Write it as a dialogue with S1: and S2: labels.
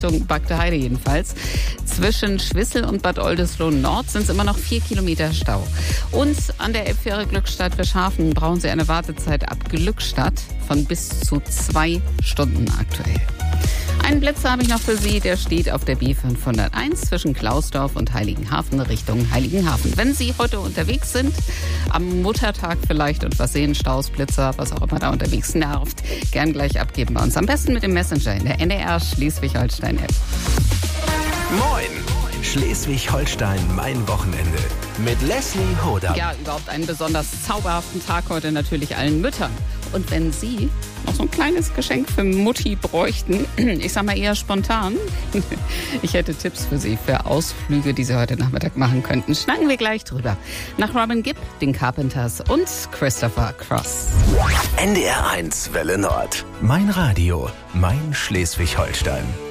S1: Bagde Heide jedenfalls. Zwischen Schwissel und Bad Oldesloe Nord sind es immer noch 4 Kilometer Stau. Und an der Elbfähre Glückstadt-Fischhafen brauchen Sie eine Wartezeit ab Glückstadt von bis zu 2 Stunden aktuell. Einen Blitzer habe ich noch für Sie, der steht auf der B501 zwischen Klausdorf und Heiligenhafen Richtung Heiligenhafen. Wenn Sie heute unterwegs sind, am Muttertag vielleicht und was sehen, Staus, Blitzer, was auch immer da unterwegs nervt, gern gleich abgeben bei uns. Am besten mit dem Messenger in der NDR Schleswig-Holstein-App.
S2: Moin! Schleswig-Holstein, mein Wochenende. Mit Leslie Hoda.
S1: Ja, überhaupt einen besonders zauberhaften Tag heute natürlich allen Müttern. Und wenn Sie noch so ein kleines Geschenk für Mutti bräuchten, ich sag mal eher spontan, ich hätte Tipps für Sie für Ausflüge, die Sie heute Nachmittag machen könnten. Schnacken wir gleich drüber. Nach Robin Gibb, den Carpenters und Christopher Cross.
S2: NDR 1 Welle Nord. Mein Radio, mein Schleswig-Holstein.